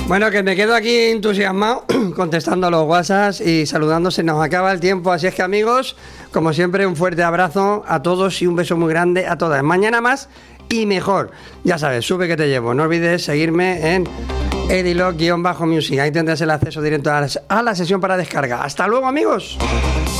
Bueno, que me quedo aquí entusiasmado contestando a los WhatsApps y saludándose. Nos acaba el tiempo, así es que amigos, como siempre, un fuerte abrazo a todos y un beso muy grande a todas. Mañana más y mejor. Ya sabes, sube que te llevo. No olvides seguirme en Edilog-music. Ahí tendrás el acceso directo a la sesión para descarga. Hasta luego, amigos.